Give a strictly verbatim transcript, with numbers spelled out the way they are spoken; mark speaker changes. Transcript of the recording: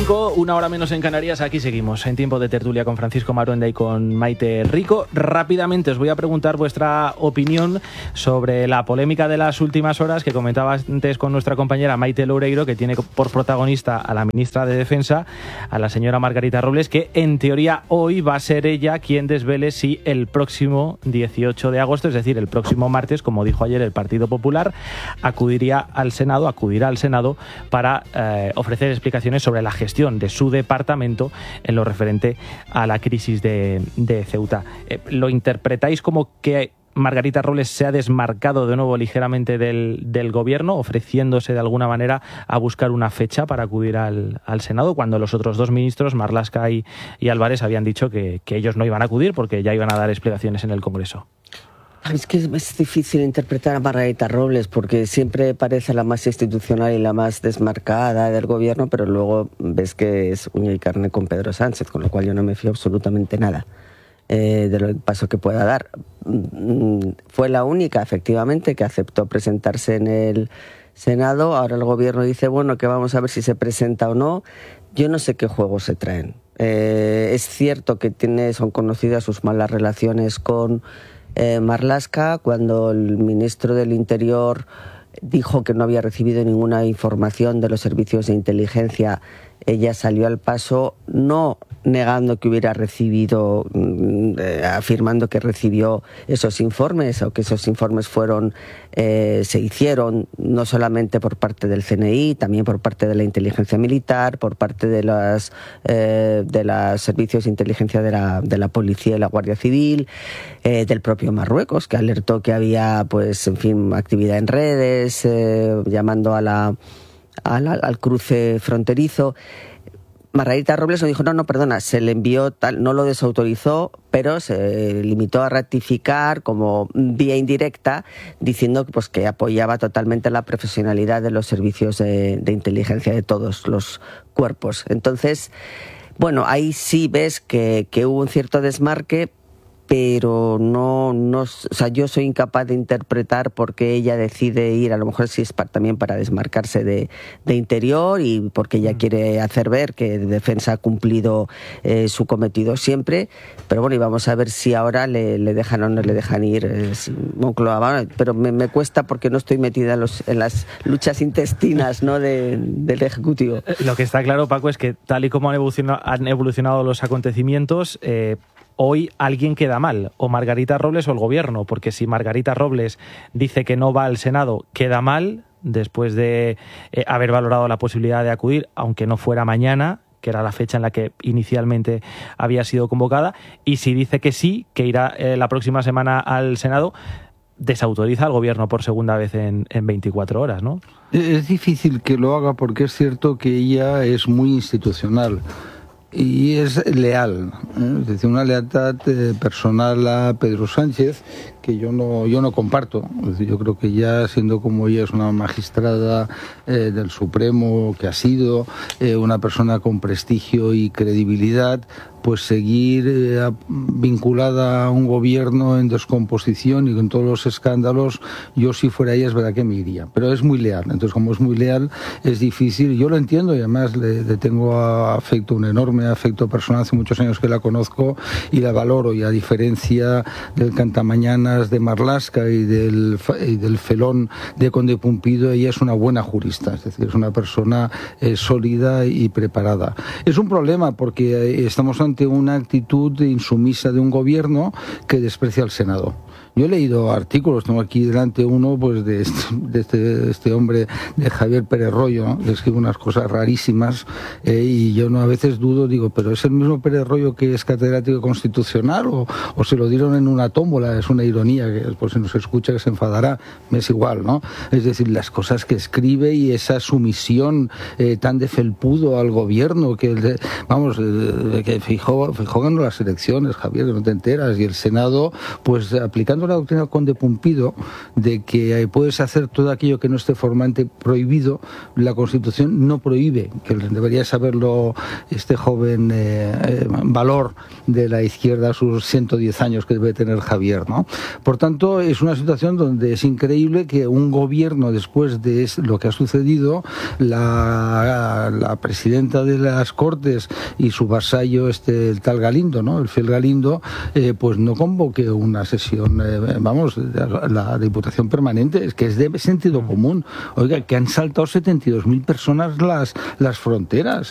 Speaker 1: cinco, una hora menos en Canarias. Aquí seguimos en tiempo de tertulia con Francisco Maruenda y con Maite Rico. Rápidamente os voy a preguntar vuestra opinión sobre la polémica de las últimas horas que comentaba antes con nuestra compañera Maite Loureiro, que tiene por protagonista a la ministra de Defensa, a la señora Margarita Robles, que en teoría hoy va a ser ella quien desvele si el próximo dieciocho de agosto, es decir, el próximo martes, como dijo ayer el Partido Popular, acudiría al Senado, acudirá al Senado para eh, ofrecer explicaciones sobre la gestión de su departamento en lo referente a la crisis de, de Ceuta. Eh, ¿Lo interpretáis como que Margarita Robles se ha desmarcado de nuevo ligeramente del, del gobierno, ofreciéndose de alguna manera a buscar una fecha para acudir al, al Senado, cuando los otros dos ministros, Marlaska y, y Álvarez, habían dicho que, que ellos no iban a acudir porque ya iban a dar explicaciones en el Congreso?
Speaker 2: Es que es difícil interpretar a Margarita Robles porque siempre parece la más institucional y la más desmarcada del gobierno, pero luego ves que es uña y carne con Pedro Sánchez, con lo cual yo no me fío absolutamente nada eh, del paso que pueda dar. Fue la única, efectivamente, que aceptó presentarse en el Senado. Ahora el gobierno dice, bueno, que vamos a ver si se presenta o no. Yo no sé qué juegos se traen. Eh, es cierto que tiene, son conocidas sus malas relaciones con Eh, Marlaska. Cuando el ministro del Interior dijo que no había recibido ninguna información de los servicios de inteligencia, ella salió al paso, no negando que hubiera recibido, eh, afirmando que recibió esos informes o que esos informes fueron, eh, se hicieron no solamente por parte del C N I, también por parte de la inteligencia militar, por parte de las eh, de los servicios de inteligencia de la, de la policía y la Guardia Civil, eh, del propio Marruecos, que alertó que había, pues, en fin, actividad en redes, eh, llamando a la, a la, al cruce fronterizo. Margarita Robles no dijo, no, no, perdona, se le envió tal, no lo desautorizó, pero se limitó a ratificar como vía indirecta, diciendo pues, que apoyaba totalmente la profesionalidad de los servicios de, de inteligencia de todos los cuerpos. Entonces, bueno, ahí sí ves que, que hubo un cierto desmarque, pero no, no, o sea, yo soy incapaz de interpretar por qué ella decide ir, a lo mejor sí es para, también para desmarcarse de, de Interior y porque ella quiere hacer ver que Defensa ha cumplido eh, su cometido siempre, pero bueno, y vamos a ver si ahora le, le dejan o no le dejan ir es, Moncloa, pero me, me cuesta porque no estoy metida en, los, en las luchas intestinas, ¿no? de, del Ejecutivo.
Speaker 1: Lo que está claro, Paco, es que tal y como han evolucionado, han evolucionado los acontecimientos, eh, hoy alguien queda mal, o Margarita Robles o el gobierno, porque si Margarita Robles dice que no va al Senado, queda mal, después de eh, haber valorado la posibilidad de acudir, aunque no fuera mañana, que era la fecha en la que inicialmente había sido convocada, y si dice que sí, que irá eh, la próxima semana al Senado, desautoriza al gobierno por segunda vez en, en veinticuatro horas, ¿no?
Speaker 3: Es difícil que lo haga porque es cierto que ella es muy institucional y es leal, ¿eh? Es decir, una lealtad eh, personal a Pedro Sánchez que yo no yo no comparto. Es decir, yo creo que ya siendo como ella es una magistrada eh, del Supremo que ha sido eh, una persona con prestigio y credibilidad, pues seguir eh, vinculada a un gobierno en descomposición y con todos los escándalos, yo si fuera ella es verdad que me iría, pero es muy leal. Entonces, como es muy leal, es difícil. Yo lo entiendo y además le, le tengo afecto, un enorme afecto personal. Hace muchos años que la conozco y la valoro, y a diferencia del cantamañanas de Marlaska y del, y del felón de Conde Pumpido, ella es una buena jurista, es decir, es una persona eh, sólida y preparada. Es un problema porque eh, estamos ante una actitud insumisa de un gobierno que desprecia al Senado. Yo he leído artículos, tengo aquí delante uno pues de este, de este, de este hombre, de Javier Pérez Royo, ¿no? Que escribe unas cosas rarísimas eh, y yo no a veces dudo, digo, pero ¿es el mismo Pérez Royo que es catedrático constitucional o, o se lo dieron en una tómbola? Es una ironía, que pues si nos escucha que se enfadará, me es igual, ¿no? Es decir, las cosas que escribe y esa sumisión eh, tan de felpudo al gobierno, que vamos, eh, que Feijóo, Feijóo ganó las elecciones, Javier, que no te enteras, y el Senado pues aplicando aplicando la doctrina Conde Pumpido de que puedes hacer todo aquello que no esté formalmente prohibido, la Constitución no prohíbe, que debería saberlo este joven eh, eh, valor de la izquierda a sus ciento diez años que debe tener Javier, ¿no? Por tanto, es una situación donde es increíble que un gobierno, después de lo que ha sucedido, la, la presidenta de las Cortes y su vasallo, este, el tal Galindo, ¿no? El fiel Galindo, eh, pues no convoque una sesión, eh, vamos, la, la Diputación Permanente, es que es de sentido común. Oiga, que han saltado setenta y dos mil personas las, las fronteras.